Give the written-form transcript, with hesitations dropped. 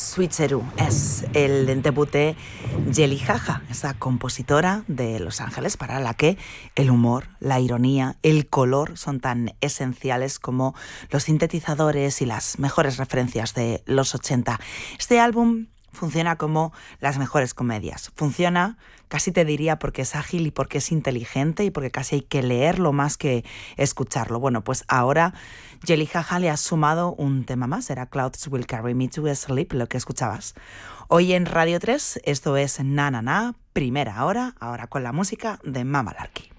Switcheroo es el debut de Jelly Jaja, esa compositora de Los Ángeles para la que el humor, la ironía, el color son tan esenciales como los sintetizadores y las mejores referencias de los 80. Este álbum funciona como las mejores comedias. Funciona, casi te diría, porque es ágil y porque es inteligente y porque casi hay que leerlo más que escucharlo. Bueno, pues ahora Jelly Jaja le ha sumado un tema más. Era Clouds Will Carry Me to Sleep, lo que escuchabas. Hoy en Radio 3, esto es Na Na Na, primera hora, ahora con la música de Mama Larky.